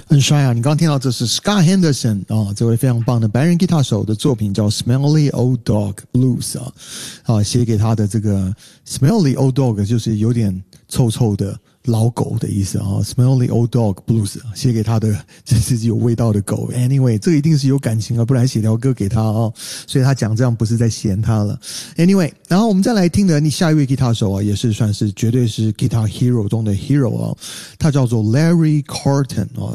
很帅啊！你刚刚听到这是 Scott Henderson 啊，这位非常棒的白人吉他手的作品叫 Smelly Old Dog Blues 写给他的这个 Smelly Old Dog 就是有点臭臭的老狗的意思啊 ，Smelly Old Dog Blues 写给他的这是有味道的狗。Anyway， 这个一定是有感情啊，不然写条歌给他啊，所以他讲这样不是在嫌他了。Anyway， 然后我们再来听的你下一位吉他手啊，也是算是绝对是 Guitar Hero 中的 Hero 啊，他叫做 Larry Carlton 啊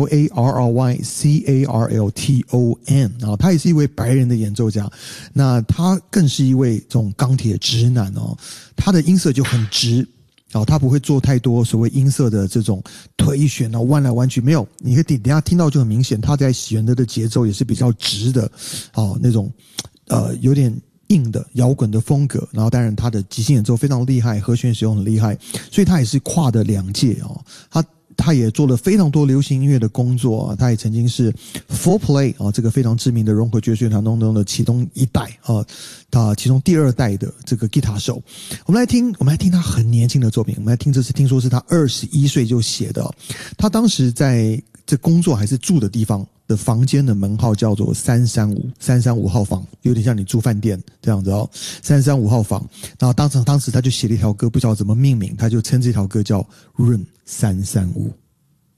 ，Larry Carlton 啊，他也是一位白人的演奏家，那他更是一位这种钢铁直男哦，他的音色就很直。他不会做太多所谓音色的这种推旋弯来弯去，没有，你可以等一下听到就很明显，他在选的节奏也是比较直的，那种有点硬的摇滚的风格，然后当然他的即兴演奏非常厉害，和弦使用很厉害，所以他也是跨的两界他也做了非常多流行音乐的工作他也曾经是 Four Play 这个非常知名的融合爵士乐团当中的其中一代其中第二代的这个吉他手。我们来听他很年轻的作品，我们来听这次听说是他21岁就写的他当时在这工作还是住的地方的房间的门号叫做335号房，有点像你住饭店这样子335号房。然后当时他就写了一条歌，不知道怎么命名，他就称这条歌叫 Room 335。